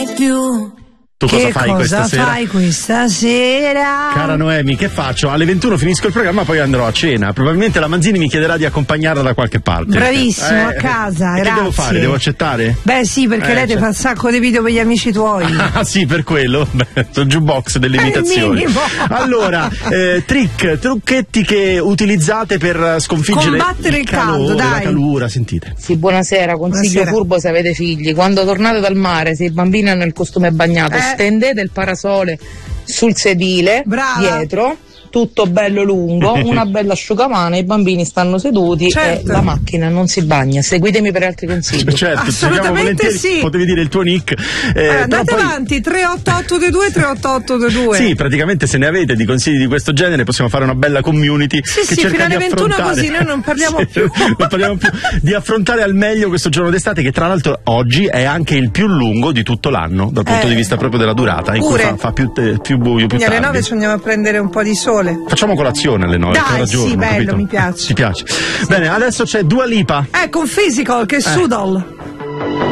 di più. Tu cosa fai questa sera? Cara Noemi, che faccio? Alle 21 finisco il programma, poi andrò a cena. Probabilmente la Manzini mi chiederà di accompagnarla da qualche parte. Bravissimo, a casa, grazie. Che devo fare? Devo accettare? Beh sì, perché lei ti fa un sacco di video per gli amici tuoi. Ah sì, per quello. Sono jukebox delle imitazioni. Allora, trucchetti che utilizzate per sconfiggere combattere il caldo, dai. La calura, sentite. Sì, buonasera, consiglio furbo se avete figli. Quando tornate dal mare, se i bambini hanno il costume bagnato, stendete il parasole sul sedile, dietro, tutto bello lungo, una bella asciugamano, i bambini stanno seduti e la macchina non si bagna. Seguitemi per altri consigli. Certo, assolutamente sì. Potevi dire il tuo nick. Andate avanti, 38822 38822. Sì, praticamente se ne avete di consigli di questo genere possiamo fare una bella community che cerca fino alle 21 così noi non parliamo più. Non parliamo più di affrontare al meglio questo giorno d'estate, che tra l'altro oggi è anche il più lungo di tutto l'anno dal punto di vista proprio della durata, in cui fa più buio, più tardi. Alle 9 ci andiamo a prendere un po' di sole. Facciamo colazione alle 9. Dai, sì, bello, capito? Mi piace. Ti piace. Bene, adesso c'è Dua Lipa. Con Physical che Sudol.